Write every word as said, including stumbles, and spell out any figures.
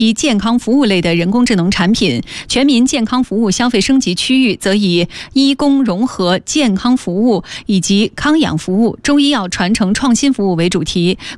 以健康服务类的人工智能产品，全民健康服务消费升级区域则以医工融合健康服务以及康养服务、中医药传承创新服务为主题，